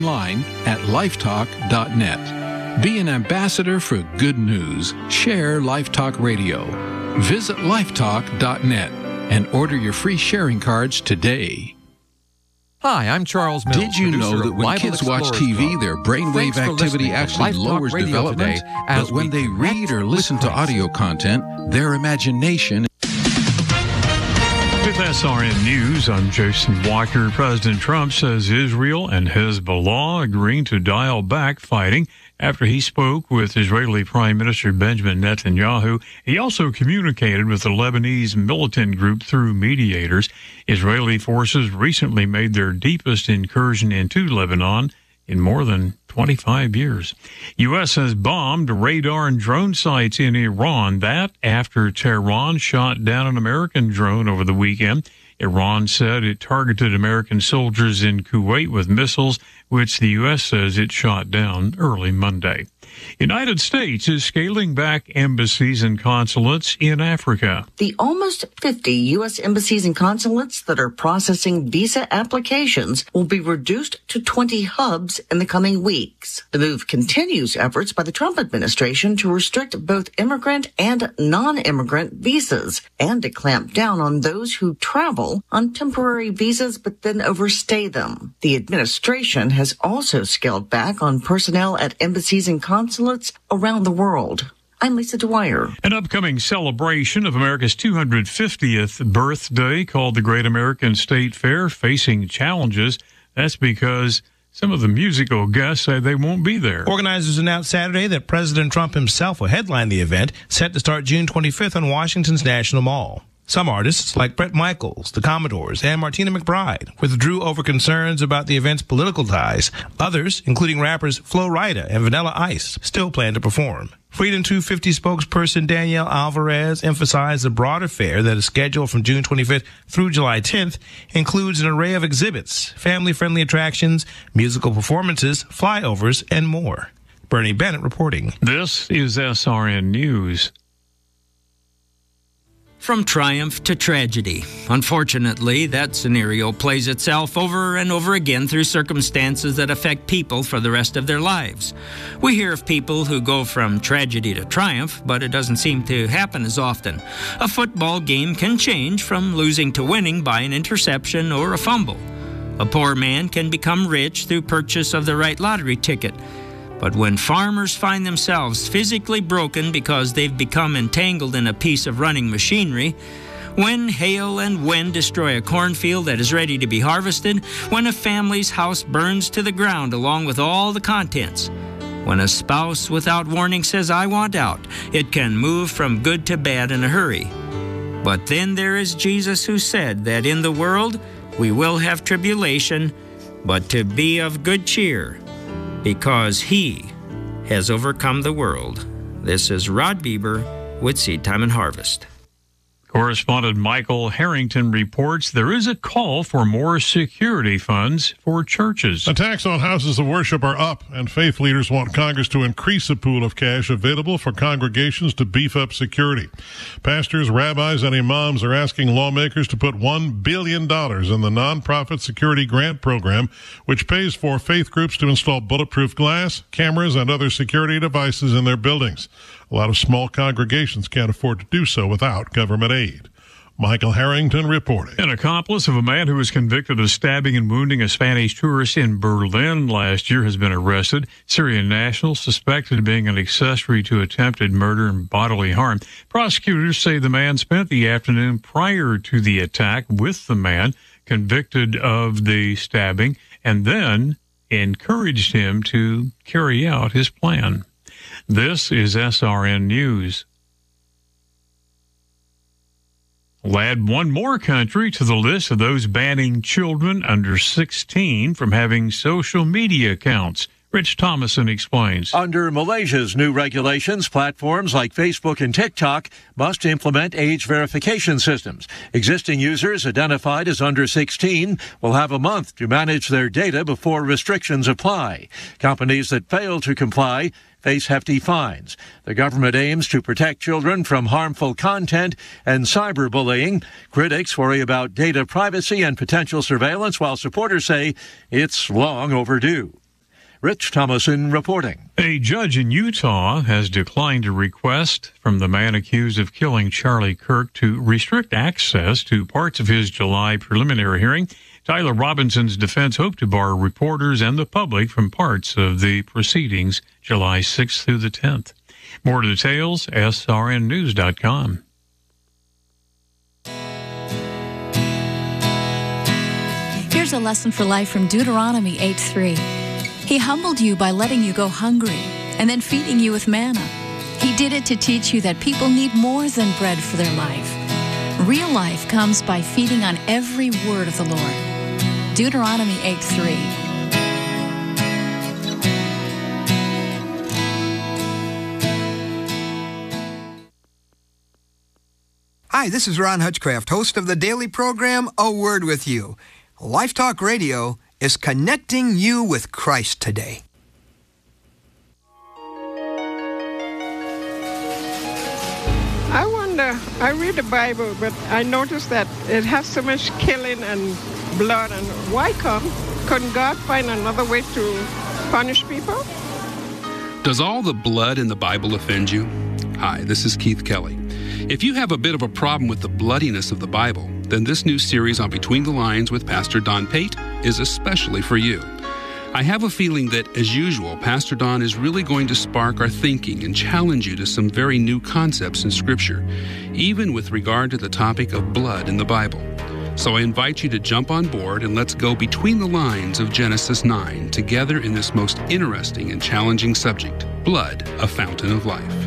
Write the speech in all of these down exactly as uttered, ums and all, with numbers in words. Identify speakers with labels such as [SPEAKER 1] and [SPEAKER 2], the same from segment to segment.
[SPEAKER 1] online at lifetalk dot net. Be an ambassador for good news. Share Lifetalk Radio. Visit lifetalk dot net and order your free sharing cards today.
[SPEAKER 2] Hi, I'm Charles Mills.
[SPEAKER 1] Did you know that when kids watch T V, their brainwave activity actually lowers development? But when they read or listen to audio content, their imagination...
[SPEAKER 3] With S R N News, I'm Jason Walker. President Trump says Israel and Hezbollah agreeing to dial back fighting after he spoke with Israeli Prime Minister Benjamin Netanyahu. He also communicated with the Lebanese militant group through mediators. Israeli forces recently made their deepest incursion into Lebanon in more than twenty-five years. U S has bombed radar and drone sites in Iran. That after Tehran shot down an American drone over the weekend. Iran said it targeted American soldiers in Kuwait with missiles, which the U S says it shot down early Monday. United States is scaling back embassies and consulates in Africa.
[SPEAKER 4] The almost fifty U S embassies and consulates that are processing visa applications will be reduced to twenty hubs in the coming weeks. The move continues efforts by the Trump administration to restrict both immigrant and non-immigrant visas and to clamp down on those who travel on temporary visas but then overstay them. The administration has also scaled back on personnel at embassies and consulates around the world. I'm Lisa Dwyer.
[SPEAKER 3] An upcoming celebration of America's two hundred fiftieth birthday called the Great American State Fair facing challenges. That's because some of the musical guests say they won't be there.
[SPEAKER 5] Organizers announced Saturday that President Trump himself will headline the event, set to start June twenty-fifth on Washington's National Mall. Some artists, like Bret Michaels, the Commodores, and Martina McBride, withdrew over concerns about the event's political ties. Others, including rappers Flo Rida and Vanilla Ice, still plan to perform. Freedom two fifty spokesperson Danielle Alvarez emphasized the broader fair that is scheduled from June twenty-fifth through July tenth includes an array of exhibits, family-friendly attractions, musical performances, flyovers, and more. Bernie Bennett reporting.
[SPEAKER 3] This is S R N News.
[SPEAKER 6] From triumph to tragedy. Unfortunately, that scenario plays itself over and over again through circumstances that affect people for the rest of their lives. We hear of people who go from tragedy to triumph, but it doesn't seem to happen as often. A football game can change from losing to winning by an interception or a fumble. A poor man can become rich through purchase of the right lottery ticket. But when farmers find themselves physically broken because they've become entangled in a piece of running machinery, when hail and wind destroy a cornfield that is ready to be harvested, when a family's house burns to the ground along with all the contents, when a spouse without warning says, "I want out," it can move from good to bad in a hurry. But then there is Jesus, who said that in the world we will have tribulation, but to be of good cheer, because he has overcome the world. This is Rod Bieber with Seed Time and Harvest.
[SPEAKER 3] Correspondent Michael Harrington reports there is a call for more security funds for churches.
[SPEAKER 7] Attacks on houses of worship are up, and faith leaders want Congress to increase the pool of cash available for congregations to beef up security. Pastors, rabbis, and imams are asking lawmakers to put one billion dollars in the nonprofit security grant program, which pays for faith groups to install bulletproof glass, cameras, and other security devices in their buildings. A lot of small congregations can't afford to do so without government aid. Michael Harrington reporting.
[SPEAKER 3] An accomplice of a man who was convicted of stabbing and wounding a Spanish tourist in Berlin last year has been arrested. Syrian national suspected of being an accessory to attempted murder and bodily harm. Prosecutors say the man spent the afternoon prior to the attack with the man convicted of the stabbing and then encouraged him to carry out his plan. This is S R N News. We'll add one more country to the list of those banning children under sixteen from having social media accounts. Rich Thomason explains.
[SPEAKER 8] Under Malaysia's new regulations, platforms like Facebook and TikTok must implement age verification systems. Existing users identified as under sixteen will have a month to manage their data before restrictions apply. Companies that fail to comply face hefty fines. The government aims to protect children from harmful content and cyberbullying. Critics worry about data privacy and potential surveillance, while supporters say it's long overdue. Rich Thomason reporting.
[SPEAKER 3] A judge in Utah has declined a request from the man accused of killing Charlie Kirk to restrict access to parts of his July preliminary hearing. Tyler Robinson's defense hoped to bar reporters and the public from parts of the proceedings July sixth through the tenth. More details, S R N news dot com.
[SPEAKER 9] Here's a lesson for life from Deuteronomy eight three. He humbled you by letting you go hungry and then feeding you with manna. He did it to teach you that people need more than bread for their life. Real life comes by feeding on every word of the Lord. Deuteronomy eight three.
[SPEAKER 10] Hi, this is Ron Hutchcraft, host of the daily program, A Word With You. Life Talk Radio is connecting you with Christ today.
[SPEAKER 11] I wonder, I read the Bible, but I noticed that it has so much killing and blood. And why come? Couldn't God find another way to punish people?
[SPEAKER 12] Does all the blood in the Bible offend you? Hi, this is Keith Kelly. If you have a bit of a problem with the bloodiness of the Bible, then this new series on Between the Lines with Pastor Don Pate is especially for you. I have a feeling that, as usual, Pastor Don is really going to spark our thinking and challenge you to some very new concepts in Scripture, even with regard to the topic of blood in the Bible. So I invite you to jump on board and let's go between the lines of Genesis nine together in this most interesting and challenging subject, blood, a fountain of life.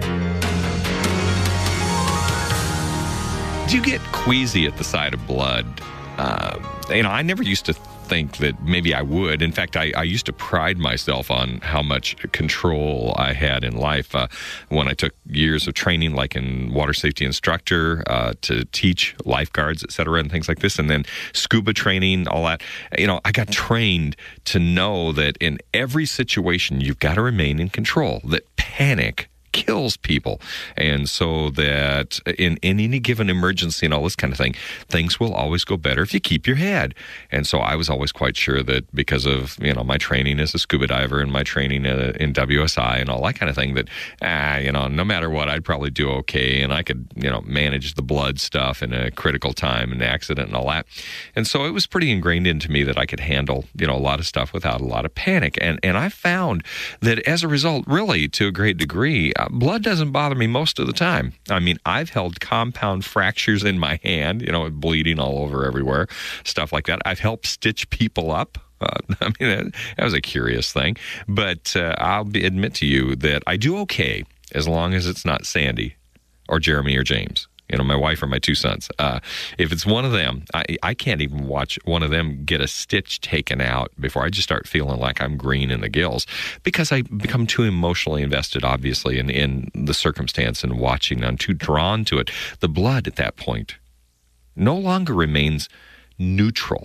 [SPEAKER 13] Do you get queasy at the sight of blood? Uh, you know, I never used to think that maybe I would. In fact, I, I used to pride myself on how much control I had in life. Uh, when I took years of training, like in water safety instructor, uh, to teach lifeguards, et cetera, and things like this, and then scuba training, all that, you know, I got trained to know that in every situation, you've got to remain in control, that panic kills people. And so that in, in any given emergency and all this kind of thing, things will always go better if you keep your head. And so I was always quite sure that because of, you know, my training as a scuba diver and my training uh, in W S I and all that kind of thing, that, ah, you know, no matter what, I'd probably do okay. And I could, you know, manage the blood stuff in a critical time and accident and all that. And so it was pretty ingrained into me that I could handle, you know, a lot of stuff without a lot of panic. And, and I found that as a result, really, to a great degree, blood doesn't bother me most of the time. I mean, I've held compound fractures in my hand, you know, bleeding all over everywhere, stuff like that. I've helped stitch people up. Uh, I mean, that was a curious thing. But uh, I'll be, admit to you that I do okay as long as it's not Sandy or Jeremy or James. You know, my wife or my two sons. Uh, if it's one of them, I, I can't even watch one of them get a stitch taken out before I just start feeling like I'm green in the gills, because I become too emotionally invested, obviously, in, in the circumstance and watching. I'm too drawn to it. The blood at that point no longer remains neutral.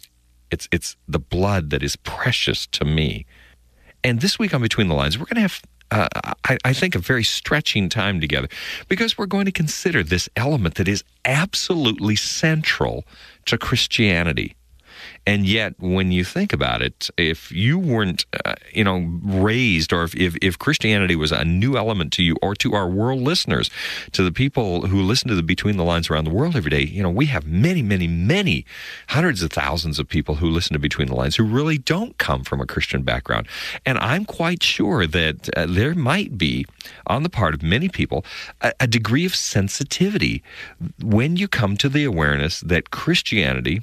[SPEAKER 13] It's, it's the blood that is precious to me. And this week on Between the Lines, we're going to have Uh, I, I think, a very stretching time together, because we're going to consider this element that is absolutely central to Christianity. And yet, when you think about it, if you weren't, uh, you know, raised, or if, if, if Christianity was a new element to you or to our world listeners, to the people who listen to the Between the Lines around the world every day, you know, we have many, many, many hundreds of thousands of people who listen to Between the Lines who really don't come from a Christian background. And I'm quite sure that uh, there might be, on the part of many people, a, a degree of sensitivity when you come to the awareness that Christianity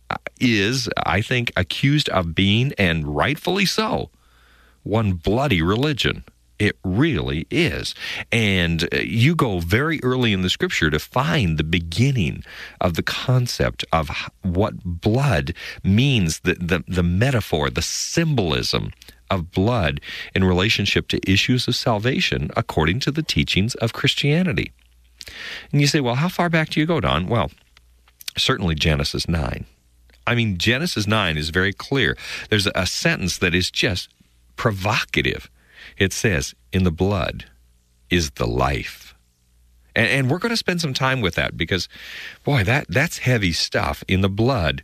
[SPEAKER 13] is, I think, accused of being, and rightfully so, one bloody religion. It really is. And you go very early in the Scripture to find the beginning of the concept of what blood means, the, the, the metaphor, the symbolism of blood in relationship to issues of salvation according to the teachings of Christianity. And you say, well, how far back do you go, Don? Well, certainly Genesis nine. I mean, Genesis nine is very clear. There's a sentence that is just provocative. It says, in the blood is the life. And, and we're going to spend some time with that because, boy, that, that's heavy stuff. In the blood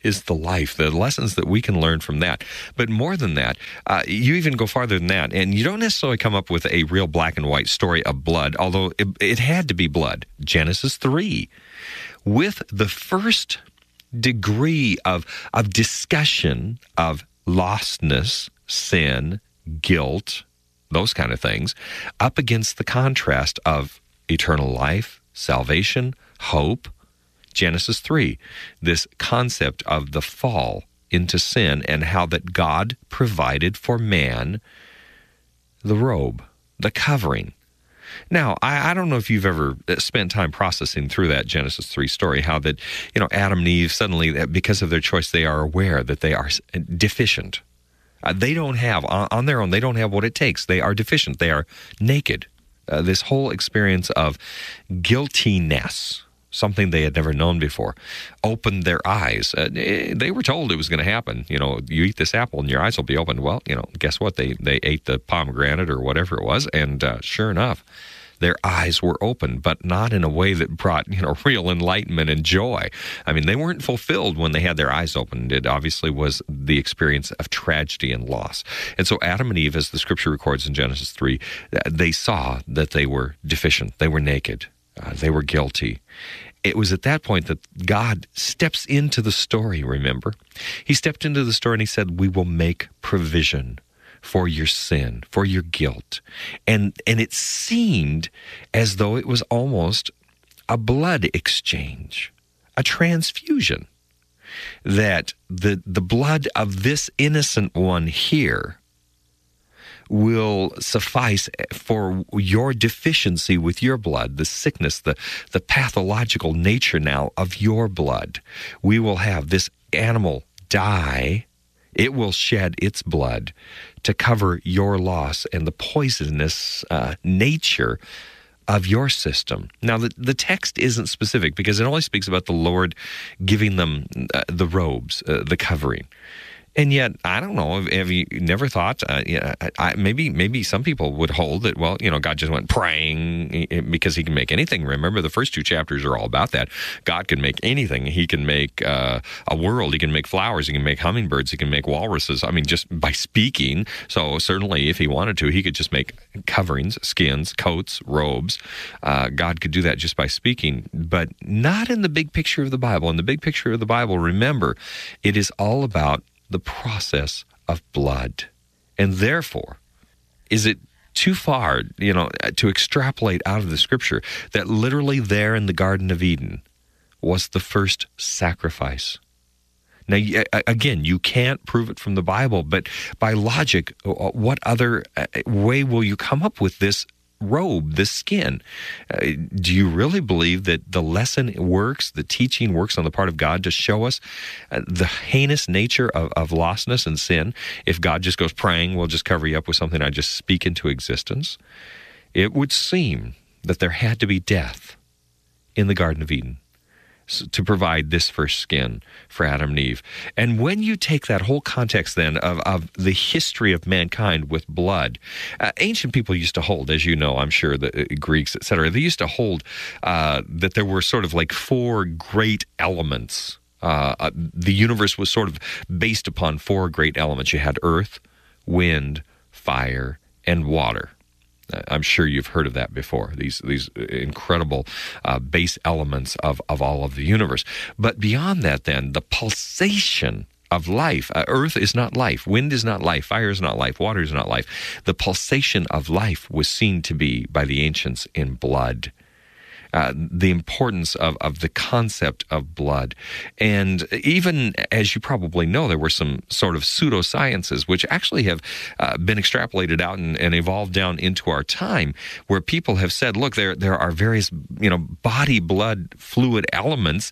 [SPEAKER 13] is the life, the lessons that we can learn from that. But more than that, uh, you even go farther than that, and you don't necessarily come up with a real black and white story of blood, although it, it had to be blood. Genesis three, with the first degree of, of discussion of lostness, sin, guilt, those kind of things, up against the contrast of eternal life, salvation, hope. Genesis three, this concept of the fall into sin and how that God provided for man the robe, the covering. Now, I, I don't know if you've ever spent time processing through that Genesis three story, how that, you know, Adam and Eve suddenly, because of their choice, they are aware that they are deficient. Uh, they don't have, on, on their own, they don't have what it takes. They are deficient. They are naked. Uh, this whole experience of guiltiness, something they had never known before, opened their eyes. Uh, they were told it was going to happen. You know, you eat this apple and your eyes will be opened. Well, you know, guess what? They they ate the pomegranate or whatever it was, and uh, sure enough, their eyes were open, but not in a way that brought, you know, real enlightenment and joy. I mean, they weren't fulfilled when they had their eyes opened. It obviously was the experience of tragedy and loss. And so Adam and Eve, as the scripture records in Genesis three, they saw that they were deficient. They were naked. Uh, they were guilty. It was at that point that God steps into the story, remember? He stepped into the story and he said, we will make provision for your sin, for your guilt. And and it seemed as though it was almost a blood exchange, a transfusion, that the, the blood of this innocent one here will suffice for your deficiency with your blood, the sickness, the, the pathological nature now of your blood. We will have this animal die. It will shed its blood to cover your loss and the poisonous uh, nature of your system. Now, the, the text isn't specific because it only speaks about the Lord giving them uh, the robes, uh, the covering. And yet, I don't know, have you never thought, uh, yeah, I, maybe maybe some people would hold that, well, you know, God just went praying because he can make anything. Remember, the first two chapters are all about that. God can make anything. He can make uh, a world. He can make flowers. He can make hummingbirds. He can make walruses. I mean, just by speaking. So certainly, if he wanted to, he could just make coverings, skins, coats, robes. Uh, God could do that just by speaking, but not in the big picture of the Bible. In the big picture of the Bible, remember, it is all about the process of blood. And therefore, is it too far, you know, to extrapolate out of the scripture that literally there in the Garden of Eden was the first sacrifice? Now, again, you can't prove it from the Bible, but by logic, what other way will you come up with this robe, this skin? Uh, do you really believe that the lesson works, the teaching works on the part of God to show us uh, the heinous nature of, of lostness and sin? If God just goes praying, we'll just cover you up with something I just speak into existence. It would seem that there had to be death in the Garden of Eden to provide this first skin for Adam and Eve. And when you take that whole context then of, of the history of mankind with blood, uh, ancient people used to hold, as you know, I'm sure, the uh, Greeks, et cetera, they used to hold uh, that there were sort of like four great elements. Uh, uh, the universe was sort of based upon four great elements. You had earth, wind, fire, and water. I'm sure you've heard of that before, these these incredible uh, base elements of, of all of the universe. But beyond that, then, the pulsation of life. Uh, earth is not life. Wind is not life. Fire is not life. Water is not life. The pulsation of life was seen to be, by the ancients, in blood. Uh, the importance of, of the concept of blood. And even, as you probably know, there were some sort of pseudosciences which actually have uh, been extrapolated out and, and evolved down into our time, where people have said, look, there there are various, you know, body blood fluid elements,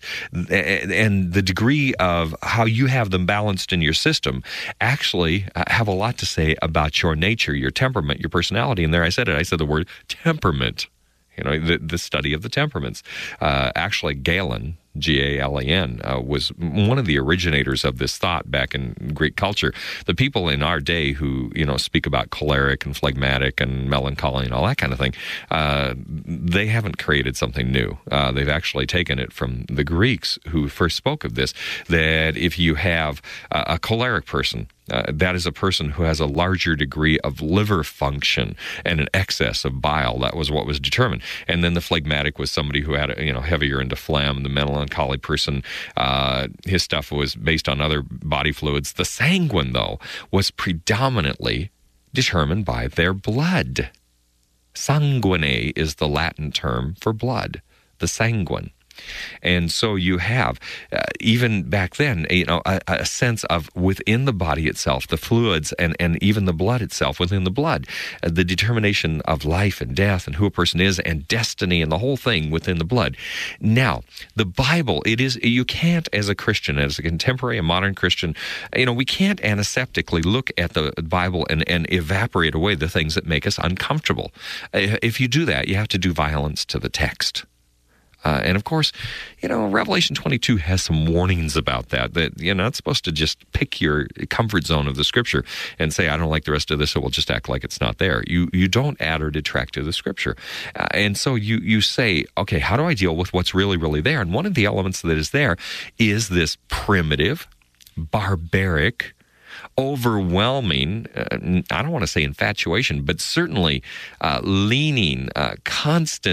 [SPEAKER 13] and the degree of how you have them balanced in your system actually have a lot to say about your nature, your temperament, your personality. And there I said it. I said the word temperament. You know, the, the study of the temperaments. Uh, actually, Galen, G A L E N, uh, was one of the originators of this thought back in Greek culture. The people in our day who, you know, speak about choleric and phlegmatic and melancholy and all that kind of thing, uh, they haven't created something new. Uh, they've actually taken it from the Greeks who first spoke of this, that if you have uh, a choleric person, Uh, that is a person who has a larger degree of liver function and an excess of bile. That was what was determined. And then the phlegmatic was somebody who had, you know, heavier into phlegm. The melancholy person, uh, his stuff was based on other body fluids. The sanguine, though, was predominantly determined by their blood. Sanguine is the Latin term for blood, the sanguine. And so you have, uh, even back then, you know, a, a sense of within the body itself, the fluids and, and even the blood itself within the blood, uh, the determination of life and death and who a person is and destiny and the whole thing within the blood. Now, the Bible, it is, you can't as a Christian, as a contemporary, a modern Christian, you know, we can't antiseptically look at the Bible and, and evaporate away the things that make us uncomfortable. Uh, if you do that, you have to do violence to the text. Uh, and of course, you know, Revelation twenty-two has some warnings about that, that you're not supposed to just pick your comfort zone of the Scripture and say, I don't like the rest of this, so we'll just act like it's not there. You you don't add or detract to the Scripture. Uh, and so you, you say, okay, how do I deal with what's really, really there? And one of the elements that is there is this primitive, barbaric, overwhelming, uh, I don't want to say infatuation, but certainly uh, leaning, uh, constant